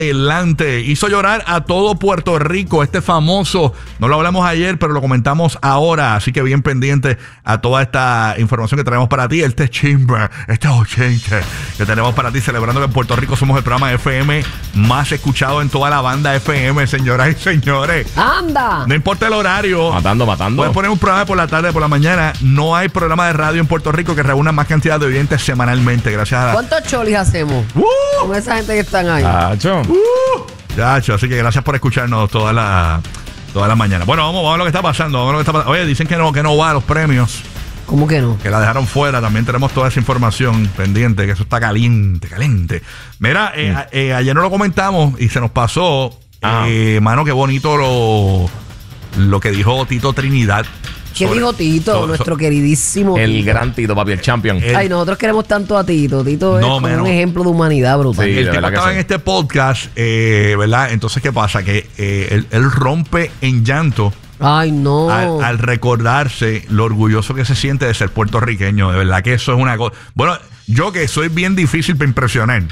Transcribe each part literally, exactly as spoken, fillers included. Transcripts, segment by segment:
Adelante, hizo llorar a todo Puerto Rico, este famoso, no lo hablamos ayer, pero lo comentamos ahora, así que bien pendiente a toda esta información que traemos para ti, este chisme, este ochenta que tenemos para ti, celebrando que en Puerto Rico somos el programa F M más escuchado en toda la banda F M, señoras y señores. ¡Anda! No importa el horario. Matando, matando. Puedes poner un programa por la tarde, por la mañana. No hay programa de radio en Puerto Rico que reúna más cantidad de oyentes semanalmente, gracias a la... ¿Cuántos cholis hacemos? ¡Uh! Con esa gente que están ahí. Tacho. Uh, Chacho, así que gracias por escucharnos toda la, toda la mañana. Bueno, vamos, vamos a ver lo que está pasando. Vamos a ver lo que está pasando. Oye, dicen que no, que no va a los premios, ¿Cómo que no? que la dejaron fuera. También tenemos toda esa información pendiente, que eso está caliente, caliente. Mira, eh, Mm. eh, ayer no lo comentamos y se nos pasó. Ah. Eh, mano, qué bonito lo, lo que dijo Tito Trinidad. ¿Qué sobre- dijo Tito, so- so- nuestro queridísimo El Tito? gran Tito, papi, el champion. El- Ay, nosotros queremos tanto a Tito. Tito es No, como menos. un ejemplo de humanidad brutal. Sí. El de tipo verdad que estaba sí. en este podcast, eh, ¿verdad? Entonces, ¿qué pasa? Que eh, él, él rompe en llanto Ay, no. al, al recordarse lo orgulloso que se siente de ser puertorriqueño. De verdad que eso es una cosa. Bueno, yo que soy bien difícil para impresionar.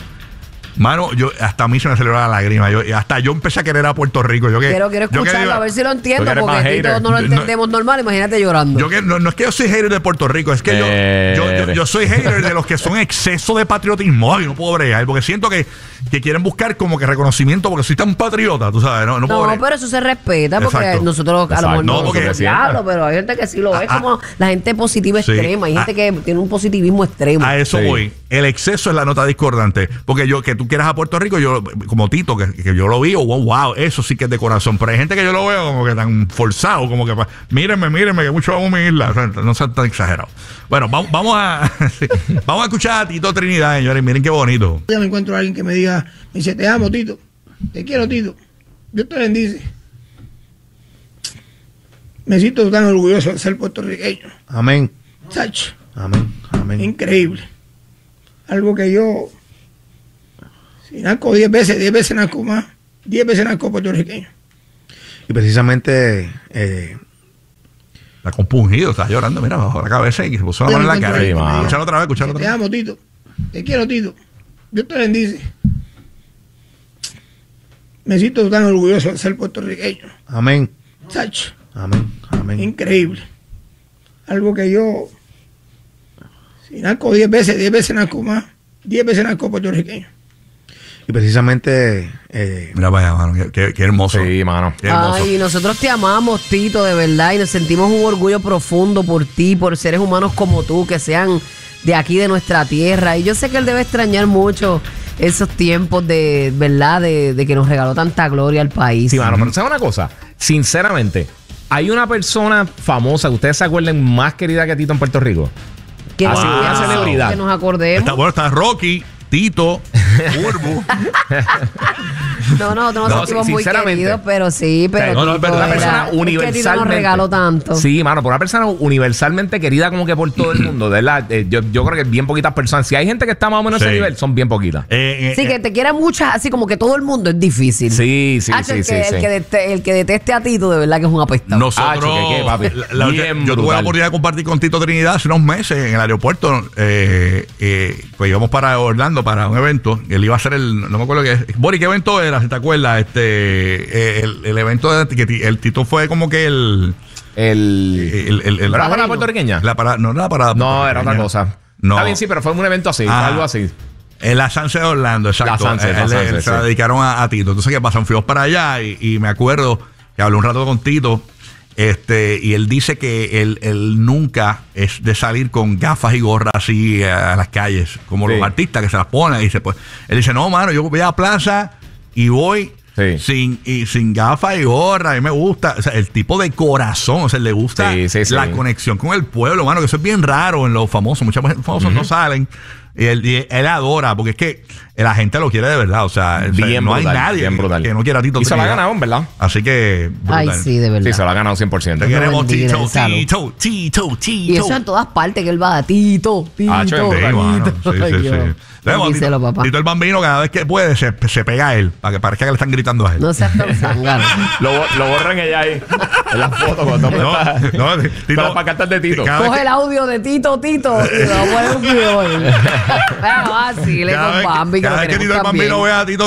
Mano, yo hasta a mí se me salió la lágrima. Yo, y hasta yo empecé a querer a Puerto Rico. Yo que, Quiero, quiero yo que escucharlo, digo- a ver si lo entiendo, Tú eres más porque Tito hater. no lo No, entendemos normal. Imagínate llorando. Yo que no, no es que yo soy hater de Puerto Rico, es que yo, yo, yo, yo soy hater de los que son exceso de patriotismo. Ay, no puedo bregar, porque siento que, que quieren buscar como que reconocimiento porque soy tan patriota, tú sabes, no, no puedo No, bregar. pero eso se respeta porque Exacto. nosotros a lo mejor Exacto. no, No, porque- somos diablo, pero hay gente que sí lo ve Ah, como la gente positiva sí. extrema. Hay gente Ah. que tiene un positivismo extremo. A eso Sí. voy. El exceso es la nota discordante. Porque yo, que tú quieras a Puerto Rico, yo, como Tito, que, que yo lo vi, oh, wow, wow, eso sí que es de corazón. Pero hay gente que yo lo veo como que tan forzado, como que, pa- mírenme, mírenme, que mucho amo mi isla. O sea, no sean tan exagerados. Bueno, vamos, vamos a sí. vamos a escuchar a Tito Trinidad, señores. Miren qué bonito. Ya me encuentro a alguien que me diga, me dice, te amo, Tito, te quiero, Tito, Dios te bendice. Me siento tan orgulloso de ser puertorriqueño. Amén. Sacho, Amén. Amén. increíble. Algo que yo, si nazco diez veces, diez veces nazco más, diez veces nazco puertorriqueño. Y precisamente eh, Está compungido, está llorando, mira, bajo la cabeza y se puso la mano en la cara. Sí, mano. Escuchalo otra vez, escuchalo Te otra vez. amo, Tito, te quiero, Tito, Dios te bendice. Me siento tan orgulloso de ser puertorriqueño. amén. Sacho, Amén. Amén. increíble. Algo que yo, si nazco diez veces, diez veces nazco más, diez veces nazco puertorriqueño. Y precisamente eh, Mira, vaya, mano, qué, qué- qué hermoso. Sí, mano. Qué hermoso. Ay, nosotros te amamos, Tito, de verdad, y nos sentimos un orgullo profundo por ti, por seres humanos como tú, que sean de aquí, de nuestra tierra. Y yo sé que él debe extrañar mucho esos tiempos de, ¿verdad?, de, de que nos regaló tanta gloria al país. Sí, mano, pero ¿sabes una cosa? Sinceramente, ¿hay una persona famosa que ustedes se acuerden más querida que Tito en Puerto Rico? Que, Así, nos- una celebridad. que nos acordemos. Está, bueno, está Rocky, Tito, Urbu. No, no, no, No, nos sentimos sí, muy sinceramente. queridos, pero sí, pero no, no, es Tito verdad. Una era- persona es que Tito universalmente. nos regaló tanto. Sí, mano, por una persona universalmente querida como que por todo el mundo, ¿verdad? Eh, yo, yo creo que bien poquitas personas. Si hay gente que está más o menos a ese Sí. nivel, son bien poquitas. Eh, eh, Sí, que te quiera muchas, así como que todo el mundo es difícil. Sí, sí, Hacho, sí, el, sí, que, sí. el, que dete- el que deteste a Tito, de verdad que es un apestado. Nosotros, Ah, chique, ¿qué, papi? la- la- Bien yo tuve la brutal. oportunidad de compartir con Tito Trinidad hace unos meses en el aeropuerto. Eh, eh, pues íbamos para Orlando para un evento. Él iba a hacer el, no me acuerdo qué. Bori, ¿qué evento era? Si te acuerdas, este, eh, el, el evento de que ti- el Tito fue como que el, El. el, el, el- ¿Era la parada padrino. puertorriqueña? la parada, no era la parada. No, era otra puertorriqueña. cosa. No. Está bien, sí, pero fue un evento así, Ah. algo así. En la Sunset de Orlando, exacto. La Sunset, Él- la él- Sunset, él se la sí. dedicaron a, a Tito. Entonces, ¿qué pasa? Fuimos para allá y, y me acuerdo que hablé un rato con Tito. Este, y él dice que él, él nunca es de salir con gafas y gorras así a las calles, como Sí. los artistas que se las ponen. Y dice, pues, él dice, no, mano, yo voy a la plaza y voy Sí. sin, y sin gafas y gorra. A mí me gusta, o sea, el tipo de corazón, o sea, le gusta Sí, sí, sí. la conexión con el pueblo, mano, que eso es bien raro en los famosos. Muchos famosos no salen. Y él, y él adora, porque es que la gente lo quiere de verdad. O sea, o sea, Bien no brutal, hay nadie bien brutal. que no quiera a Tito Y se la ha Trinidad. ganado, ¿verdad? Así que, Ay, brutal. sí, de verdad. Sí, se la ha ganado cien por ciento. Te queremos, bendiga Tito, en salud. Tito, Tito, Tito. Y eso en todas partes que él va a Tito, Tito, Ah, chévere, Sí, Tito. mano. Sí, Ay, sí, Dios. sí. Vemos, Díselo, Tito, papá. Tito el Bambino, cada vez que puede, se, se pega a él, para que parezca que le están gritando a él. No seas tan zángano. Lo, bo- lo borran ella ahí. En la foto cuando No, está. no, Tito- Con las pancartas de Tito. Cada vez Coge que- el audio de Tito, Tito, y lo voy a poner un video. Pero así, le cada con vez que- Bambi, que cada lo vez que queremos Tito el Bambino también. vea a Tito